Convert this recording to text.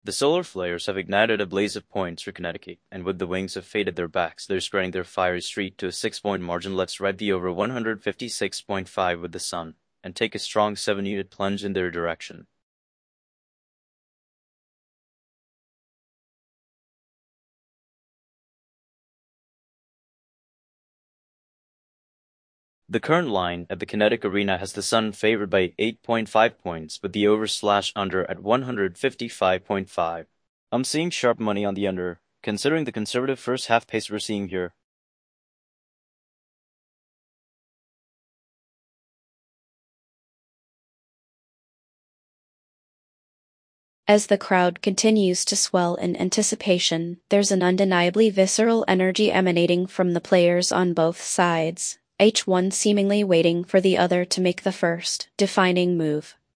The solar flares have ignited a blaze of points for Connecticut, and with the wings of fate at their backs, they're spreading their fiery streak to a 6-point margin. Let's ride the over 156.5 with the sun, and take a strong 7-unit plunge in their direction. The current line at the Kinetic Arena has the sun favored by 8.5 points, with the over/under at 155.5. I'm seeing sharp money on the under, considering the conservative first half pace we're seeing here. As the crowd continues to swell in anticipation, there's an undeniably visceral energy emanating from the players on both sides, each one seemingly waiting for the other to make the first, defining move.